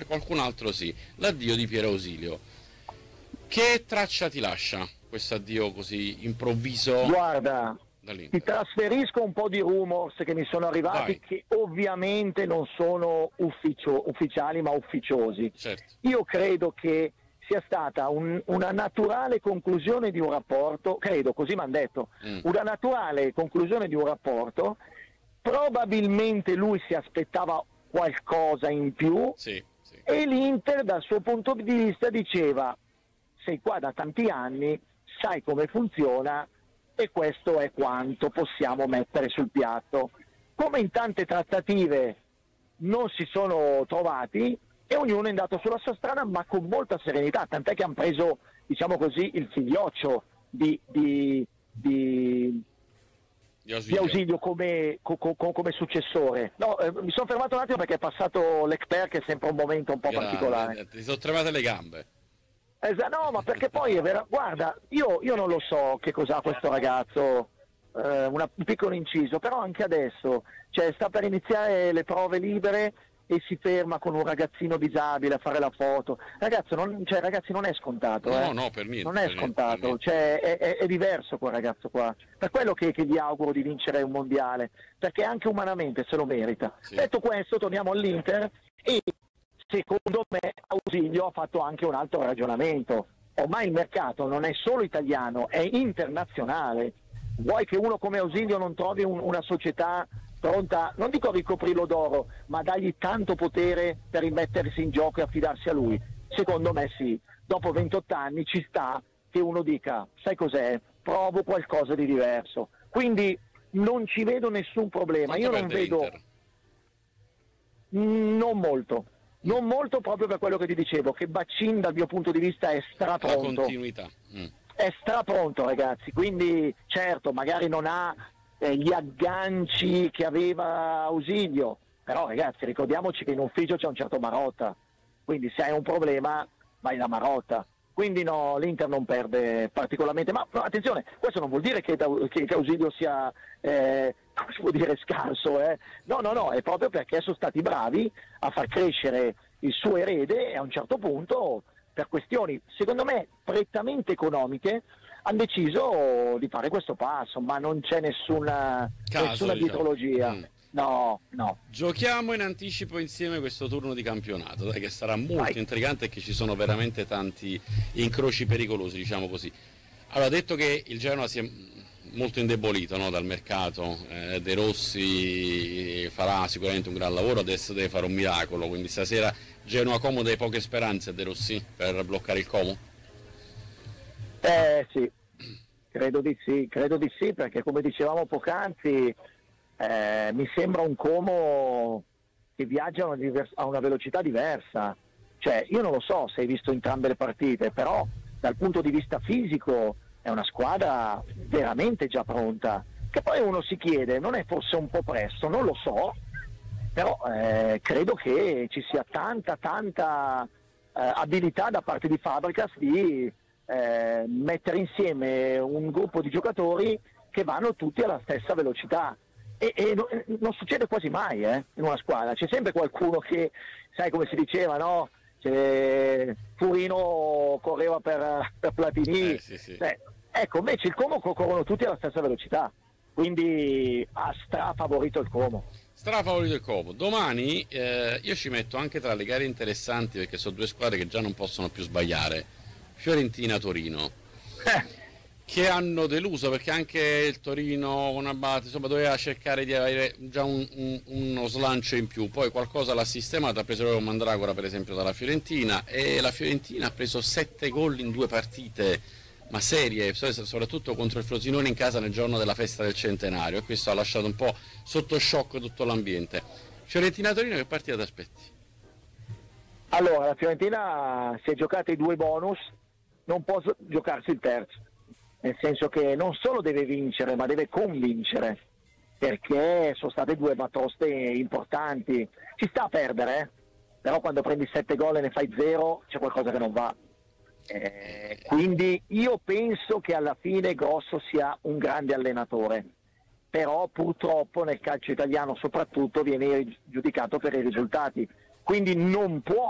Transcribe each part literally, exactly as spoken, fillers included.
qualcun altro sì. L'addio di Piero Ausilio. Che traccia ti lascia questo addio così improvviso? Guarda, ti dall'Inter? trasferisco un po' di rumors che mi sono arrivati, Vai. che ovviamente non sono ufficio- ufficiali ma ufficiosi. Certo. Io credo che sia stata un- una naturale conclusione di un rapporto, credo, così mi hanno detto, Mm. una naturale conclusione di un rapporto. Probabilmente lui si aspettava qualcosa in più Sì, sì. e l'Inter dal suo punto di vista diceva: sei qua da tanti anni, sai come funziona e questo è quanto possiamo mettere sul piatto. Come in tante trattative non si sono trovati e ognuno è andato sulla sua strada, ma con molta serenità, tant'è che hanno preso, diciamo così, il figlioccio di, di, di, Di di Ausilio. Ausilio come, co- co- come successore. No, eh, mi sono fermato un attimo perché è passato l'Ecper, che è sempre un momento un po' Grande, particolare. eh, ti sono tremate le gambe. Esa- no, ma perché poi è vera- guarda, io, io non lo so che cos'ha questo ragazzo, eh, una- un piccolo inciso, però anche adesso, cioè, sta per iniziare le prove libere e si ferma con un ragazzino disabile a fare la foto. Ragazzo, non, cioè, ragazzi, non è scontato, No, eh. no, per niente. Non è per niente, per scontato, niente. cioè, è, è- è diverso quel ragazzo qua. Per quello che, che gli auguro di vincere un mondiale, perché anche umanamente se lo merita. Sì. Detto questo, torniamo all'Inter e secondo me Ausilio ha fatto anche un altro ragionamento. Ormai il mercato non è solo italiano, è internazionale. Vuoi che uno come Ausilio non trovi un- una società pronta, non dico a ricoprirlo d'oro, ma dargli tanto potere per rimettersi in gioco e affidarsi a lui? Secondo me sì. Dopo ventotto anni ci sta che uno dica: sai cos'è? Provo qualcosa di diverso. Quindi non ci vedo nessun problema. Quanto Io non perde vedo l'Inter? Mm, Non molto, non molto, proprio per quello che ti dicevo, che Baccin dal mio punto di vista è La strapronto, continuità. Mm. è strapronto ragazzi, quindi certo magari non ha eh, gli agganci che aveva Ausilio, però ragazzi ricordiamoci che in ufficio c'è un certo Marotta, quindi se hai un problema vai da Marotta. Quindi no, l'Inter non perde particolarmente, ma no, attenzione, questo non vuol dire che, che, che Ausilio sia, eh, come si può dire, scarso, eh? No, no, no, è proprio perché sono stati bravi a far crescere il suo erede e a un certo punto, per questioni, secondo me, prettamente economiche, hanno deciso di fare questo passo, ma non c'è nessuna, Caso, nessuna diciamo. dietrologia. Mm. No, no. Giochiamo in anticipo insieme questo turno di campionato, dai, che sarà molto Vai. intrigante e che ci sono veramente tanti incroci pericolosi, diciamo così. Allora, detto che il Genoa si è molto indebolito, no, dal mercato, eh, De Rossi farà sicuramente un gran lavoro, adesso deve fare un miracolo, quindi stasera Genoa Como dei poche speranze, De Rossi, per bloccare il Como? Eh sì, credo di sì, credo di sì, perché come dicevamo poc'anzi, eh, mi sembra un Como che viaggia a una, divers- a una velocità diversa. Cioè, io non lo so se hai visto entrambe le partite, però dal punto di vista fisico è una squadra veramente già pronta. Che poi uno si chiede, non è forse un po' presto? Non lo so, però eh, credo che ci sia tanta, tanta eh, abilità da parte di Fabregas di eh, mettere insieme un gruppo di giocatori che vanno tutti alla stessa velocità. E, e no- non succede quasi mai eh, in una squadra, c'è sempre qualcuno che, sai come si diceva, no? C'è Furino correva per, per Platini, Eh, sì, sì. eh, ecco, invece il Como co- corrono tutti alla stessa velocità, quindi ha strafavorito il Como. Strafavorito il Como. Domani eh, io ci metto anche tra le gare interessanti, perché sono due squadre che già non possono più sbagliare. Fiorentina-Torino, Eh, che hanno deluso, perché anche il Torino con Abate insomma doveva cercare di avere già un, un- uno slancio in più, poi qualcosa l'ha sistemato, ha preso proprio Mandragora per esempio dalla Fiorentina, e la Fiorentina ha preso sette gol in due partite, ma serie, soprattutto contro il Frosinone in casa nel giorno della festa del centenario, e questo ha lasciato un po' sotto shock tutto l'ambiente. Fiorentina-Torino, che partita ti aspetti? allora, la Fiorentina si è giocata i due bonus, non può so- giocarsi il terzo, nel senso che non solo deve vincere, ma deve convincere, perché sono state due batoste importanti. Ci sta a perdere, eh? Però quando prendi sette gol e ne fai zero c'è qualcosa che non va. Eh, quindi io penso che alla fine Grosso sia un grande allenatore, però purtroppo nel calcio italiano soprattutto viene giudicato per i risultati, quindi non può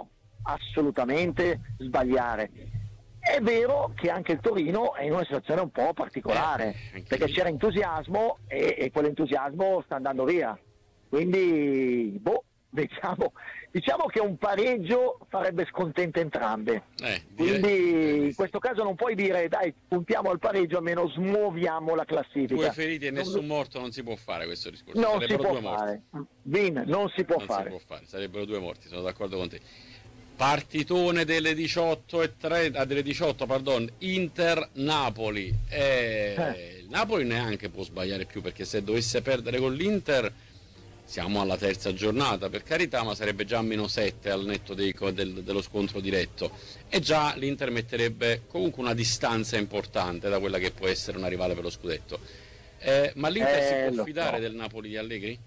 assolutamente sbagliare. È vero che anche il Torino è in una situazione un po' particolare, eh, perché lì. c'era entusiasmo e, e quell'entusiasmo sta andando via. Quindi, boh, diciamo, diciamo che un pareggio farebbe scontente entrambe. Eh, Quindi direi, in questo caso non puoi dire dai, puntiamo al pareggio, almeno smuoviamo la classifica. Due feriti e Non- nessun morto, non si può fare questo discorso. Non si Sarebbero può due morti. fare. Vin, non si può non fare. si può fare, sarebbero due morti, sono d'accordo con te. Partitone delle diciotto e trenta, ah, delle diciotto, pardon, Inter-Napoli. Eh, Eh. Il Napoli neanche può sbagliare più, perché se dovesse perdere con l'Inter siamo alla terza giornata, per carità, ma sarebbe già a meno sette al netto dei, del, dello scontro diretto. E già l'Inter metterebbe comunque una distanza importante da quella che può essere una rivale per lo scudetto. Eh, ma l'Inter Eh, si può lo fidare so. del Napoli di Allegri?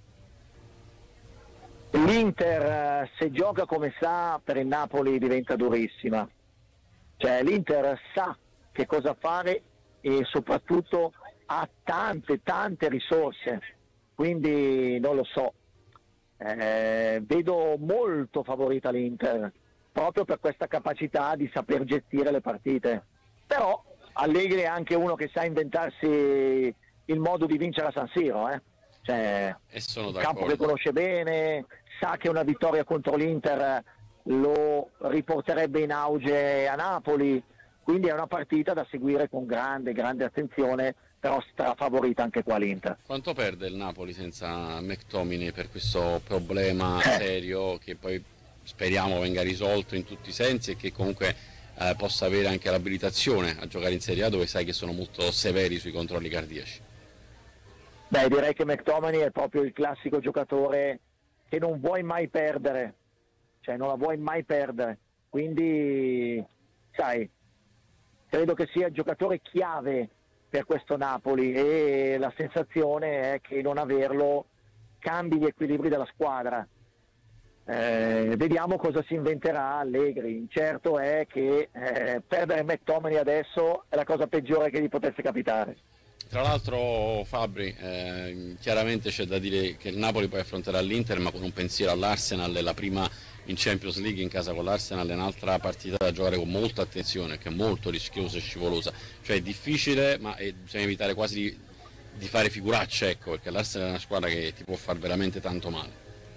L'Inter, eh, se gioca come sa, per il Napoli diventa durissima. Cioè l'Inter sa che cosa fare e soprattutto ha tante tante risorse, quindi non lo so. Eh, vedo molto favorita l'Inter proprio per questa capacità di saper gestire le partite. Però Allegri è anche uno che sa inventarsi il modo di vincere a San Siro, eh? Cioè, E sono un campo che d'accordo. conosce bene, sa che una vittoria contro l'Inter lo riporterebbe in auge a Napoli, quindi è una partita da seguire con grande, grande attenzione, però strafavorita anche qua l'Inter. Quanto perde il Napoli senza McTominay per questo problema Eh. serio che poi speriamo venga risolto in tutti i sensi e che comunque eh, possa avere anche l'abilitazione a giocare in Serie A, dove sai che sono molto severi sui controlli cardiaci? Beh, direi che McTominay è proprio il classico giocatore che non vuoi mai perdere, cioè non la vuoi mai perdere, quindi sai, credo che sia il giocatore chiave per questo Napoli e la sensazione è che non averlo cambi gli equilibri della squadra. Eh, vediamo cosa si inventerà Allegri. Certo è che eh, perdere McTominay adesso è la cosa peggiore che gli potesse capitare. Tra l'altro Fabri, eh, chiaramente c'è da dire che il Napoli poi affronterà l'Inter, ma con un pensiero all'Arsenal, la prima in Champions League in casa con l'Arsenal è un'altra partita da giocare con molta attenzione, che è molto rischiosa e scivolosa, cioè è difficile, ma è, bisogna evitare quasi di, di fare figuracce, ecco, perché l'Arsenal è una squadra che ti può far veramente tanto male.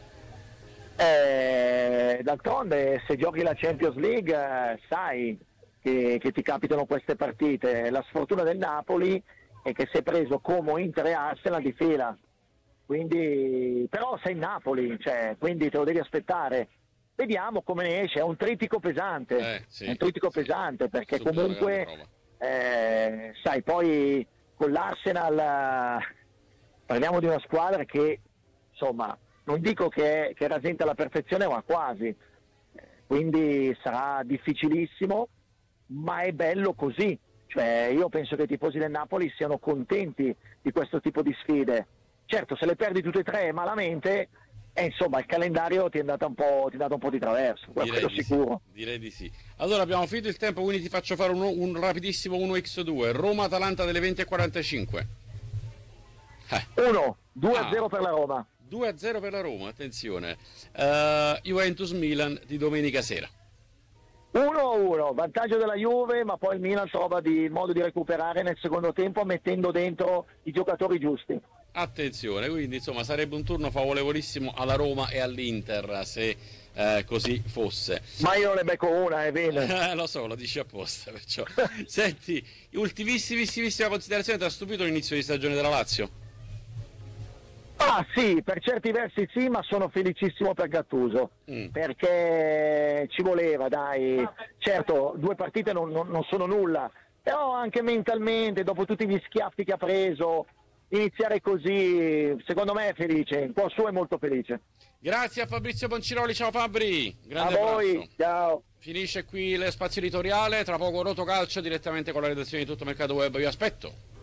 Eh, d'altronde se giochi la Champions League eh, sai che, che ti capitano queste partite. La sfortuna del Napoli è che si è preso Como, Inter e Arsenal di fila, quindi però sei in Napoli, cioè, quindi te lo devi aspettare. Vediamo come ne esce, è un trittico pesante, Eh, sì, è un trittico sì. pesante perché Subito una grande comunque prova. eh, sai, poi con l'Arsenal eh, parliamo di una squadra che insomma non dico che, che rasenta la perfezione, ma quasi, quindi sarà difficilissimo, ma è bello così. Cioè, io penso che i tifosi del Napoli siano contenti di questo tipo di sfide. Certo, se le perdi tutte e tre malamente, eh, insomma il calendario ti è andato un po', ti è andato un po' di traverso, quello Direi di, sicuro. sì, direi di sì. Allora abbiamo finito il tempo, quindi ti faccio fare un, un rapidissimo uno a due. Roma-Atalanta delle venti e quarantacinque. Eh. uno, due a zero Ah. per la Roma. due a zero per la Roma, attenzione. Uh, Juventus-Milan di domenica sera. uno a uno, vantaggio della Juve, ma poi il Milan trova di, modo di recuperare nel secondo tempo mettendo dentro i giocatori giusti. Attenzione, quindi insomma sarebbe un turno favorevolissimo alla Roma e all'Inter se eh, così fosse. Ma io ne becco una, è bene. Lo so, lo dici apposta, perciò. Senti, ultimissimissima considerazione, ti ha stupito l'inizio di stagione della Lazio? Ah sì, per certi versi sì, ma sono felicissimo per Gattuso, Mm. perché ci voleva, dai. Certo, due partite non, non- non sono nulla, però anche mentalmente, dopo tutti gli schiaffi che ha preso, iniziare così, secondo me è felice, in cuor suo è molto felice. Grazie a Fabrizio Bonciroli, ciao Fabri, A grande voi, abbraccio. ciao. Finisce qui lo spazio editoriale, tra poco Rotocalcio direttamente con la redazione di Tutto Mercato Web, vi aspetto.